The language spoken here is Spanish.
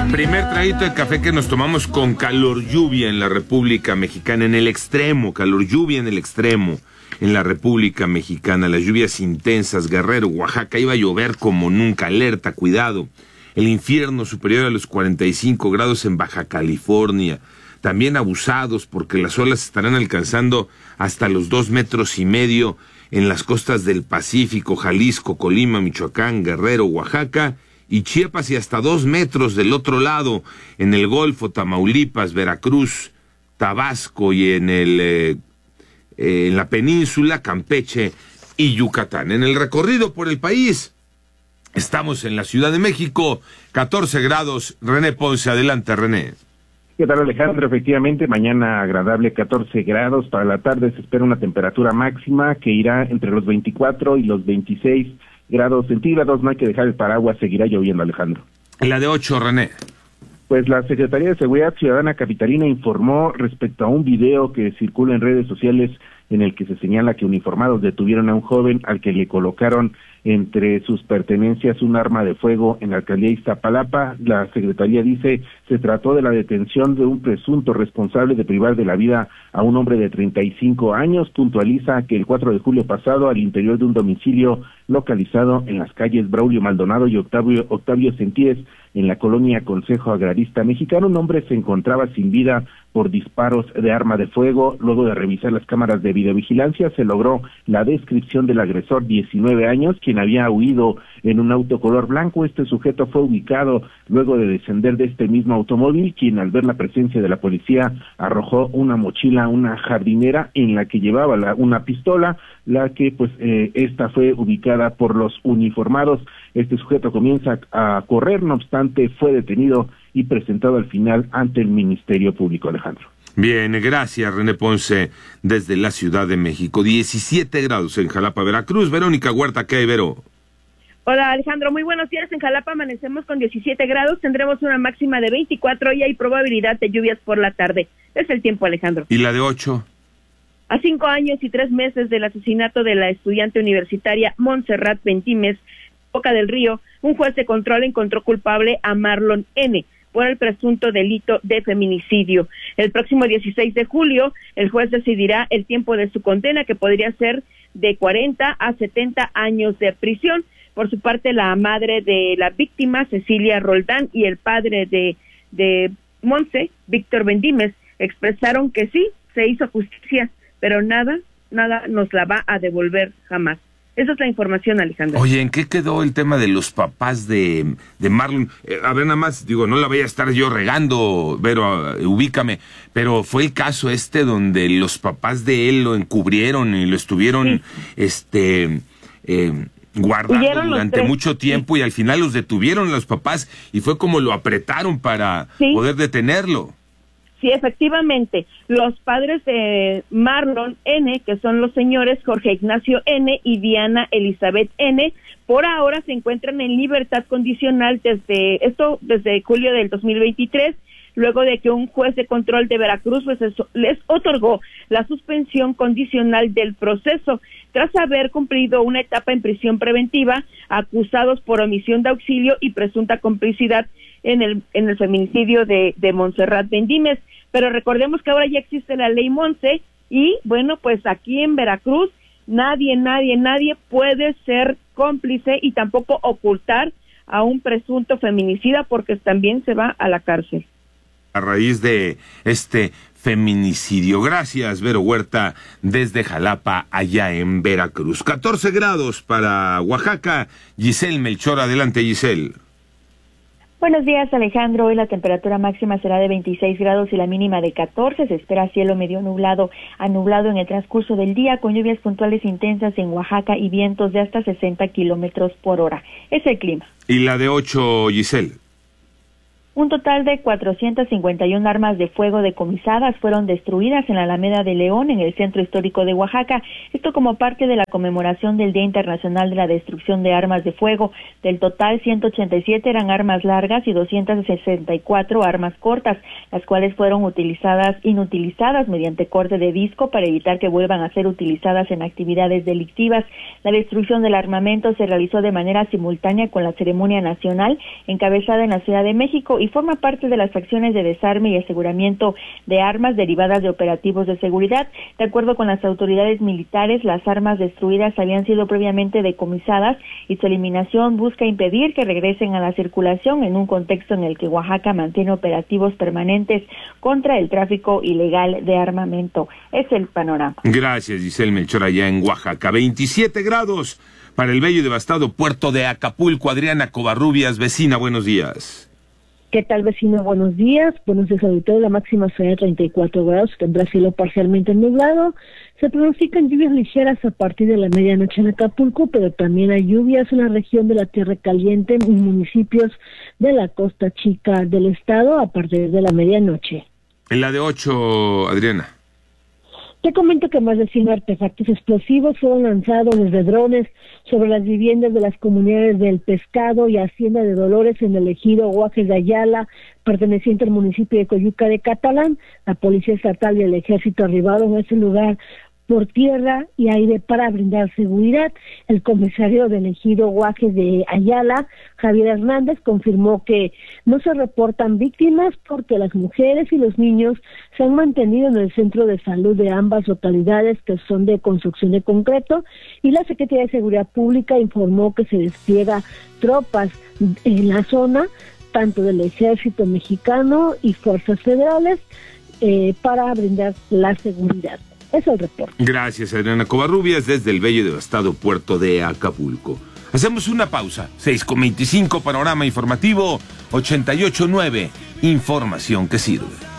Primer traguito de café que nos tomamos con calor lluvia en la República Mexicana, en el extremo, calor lluvia en el extremo, en la República Mexicana, las lluvias intensas, Guerrero, Oaxaca, iba a llover como nunca, alerta, cuidado, el infierno superior a los 45 grados en Baja California, también abusados porque las olas estarán alcanzando hasta los 2,5 metros en las costas del Pacífico, Jalisco, Colima, Michoacán, Guerrero, Oaxaca, y Chiapas, y hasta 2 metros del otro lado, en el Golfo, Tamaulipas, Veracruz, Tabasco y en la península, Campeche y Yucatán. En el recorrido por el país, estamos en la Ciudad de México, 14 grados. René Ponce, adelante, René. ¿Qué tal, Alejandro? Efectivamente, mañana agradable, 14 grados. Para la tarde se espera una temperatura máxima que irá entre los 24 y los 26 grados centígrados. No hay que dejar el paraguas, seguirá lloviendo, Alejandro. La de 8, René. Pues la Secretaría de Seguridad Ciudadana capitalina informó respecto a un video que circula en redes sociales en el que se señala que uniformados detuvieron a un joven al que le colocaron entre sus pertenencias un arma de fuego en la alcaldía de Iztapalapa. La Secretaría dice se trató de la detención de un presunto responsable de privar de la vida a un hombre de 35 años. Puntualiza que el 4 de julio pasado, al interior de un domicilio localizado en las calles Braulio Maldonado y Octavio Sentíes, en la colonia Consejo Agrarista Mexicano, un hombre se encontraba sin vida por disparos de arma de fuego. Luego de revisar las cámaras de videovigilancia, se logró la descripción del agresor, 19 años, quien había huido en un auto color blanco. Este sujeto fue ubicado luego de descender de este mismo automóvil, quien al ver la presencia de la policía arrojó una mochila a una jardinera en la que llevaba una pistola, la que esta fue ubicada por los uniformados. Este sujeto comienza a correr, no obstante fue detenido y presentado al final ante el Ministerio Público, Alejandro. Bien, gracias, René Ponce, desde la Ciudad de México. 17 grados en Jalapa, Veracruz. Verónica Huerta, ¿qué hay, Vero? Hola, Alejandro, muy buenos días. En Jalapa amanecemos con 17 grados, tendremos una máxima de 24 y hay probabilidad de lluvias por la tarde. Es el tiempo, Alejandro. ¿Y la de 8? A 5 años y 3 meses del asesinato de la estudiante universitaria Montserrat Bendimes, Boca del Río, un juez de control encontró culpable a Marlon N. por el presunto delito de feminicidio. El próximo 16 de julio, el juez decidirá el tiempo de su condena, que podría ser de 40 a 70 años de prisión. Por su parte, la madre de la víctima, Cecilia Roldán, y el padre de Monse, Víctor Bendimes, expresaron que sí, se hizo justicia, pero nada nos la va a devolver jamás. Esa es la información, Alejandro. Oye, ¿en qué quedó el tema de los papás de Marlon? A ver, nada más, digo, no la voy a estar yo regando, Vero, ubícame, pero fue el caso donde los papás de él lo encubrieron y lo estuvieron, guardando durante mucho tiempo, y al final los detuvieron los papás y fue como lo apretaron para poder detenerlo. Sí, efectivamente, los padres de Marlon N., que son los señores Jorge Ignacio N. y Diana Elizabeth N., por ahora se encuentran en libertad condicional desde julio del 2023, luego de que un juez de control de Veracruz les otorgó la suspensión condicional del proceso, tras haber cumplido una etapa en prisión preventiva, acusados por omisión de auxilio y presunta complicidad en el feminicidio de Montserrat Bendimes. Pero recordemos que ahora ya existe la ley Monse y, bueno, pues aquí en Veracruz nadie puede ser cómplice y tampoco ocultar a un presunto feminicida, porque también se va a la cárcel. A raíz de este feminicidio. Gracias, Vero Huerta, desde Jalapa, allá en Veracruz. 14 grados para Oaxaca. Giselle Melchor, adelante, Giselle. Buenos días, Alejandro. Hoy la temperatura máxima será de 26 grados y la mínima de 14. Se espera cielo medio nublado a nublado en el transcurso del día, con lluvias puntuales intensas en Oaxaca y vientos de hasta 60 kilómetros por hora. Es el clima. ¿Y la de 8, Giselle? Un total de 451 armas de fuego decomisadas fueron destruidas en la Alameda de León, en el centro histórico de Oaxaca. Esto como parte de la conmemoración del Día Internacional de la Destrucción de Armas de Fuego. Del total, 187 eran armas largas y 264 armas cortas, las cuales fueron inutilizadas mediante corte de disco para evitar que vuelvan a ser utilizadas en actividades delictivas. La destrucción del armamento se realizó de manera simultánea con la ceremonia nacional encabezada en la Ciudad de México y forma parte de las acciones de desarme y aseguramiento de armas derivadas de operativos de seguridad. De acuerdo con las autoridades militares, las armas destruidas habían sido previamente decomisadas y su eliminación busca impedir que regresen a la circulación en un contexto en el que Oaxaca mantiene operativos permanentes contra el tráfico ilegal de armamento. Es el panorama. Gracias, Giselle Melchor, allá en Oaxaca. 27 grados para el bello y devastado puerto de Acapulco. Adriana Covarrubias, vecina, buenos días. ¿Qué tal, vecino? Buenos días. Buenos días, auditorio. La máxima será de 34 grados, tendrá cielo parcialmente nublado. Se pronostican lluvias ligeras a partir de la medianoche en Acapulco, pero también hay lluvias en la región de la Tierra Caliente, en municipios de la Costa Chica del estado a partir de la medianoche. En la de 8, Adriana. Te comento que más de 100 artefactos explosivos fueron lanzados desde drones sobre las viviendas de las comunidades del Pescado y Hacienda de Dolores en el ejido Guajes de Ayala, perteneciente al municipio de Coyuca de Catalán. La Policía Estatal y el Ejército arribaron a ese lugar por tierra y aire para brindar seguridad. El comisario del ejido Guajes de Ayala, Javier Hernández, confirmó que no se reportan víctimas porque las mujeres y los niños se han mantenido en el centro de salud de ambas localidades, que son de construcción de concreto, y la Secretaría de Seguridad Pública informó que se despliega tropas en la zona, tanto del Ejército Mexicano y fuerzas federales, para brindar la seguridad. Es el reporte. Gracias, Adriana Covarrubias, desde el bello y devastado puerto de Acapulco. Hacemos una pausa. 6:25, panorama informativo 88.9. Información que sirve.